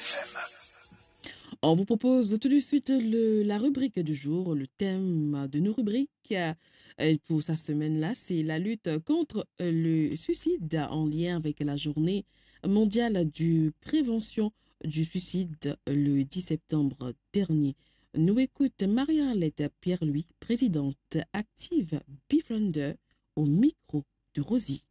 On vous propose tout de suite la rubrique du jour. Le thème de nos rubriques pour sa semaine-là, c'est la lutte contre le suicide en lien avec la journée mondiale de prévention du suicide le 10 septembre dernier. Nous écoute Marie-Arlette Pierre-Louis, présidente active Befriender, au micro de Rosie.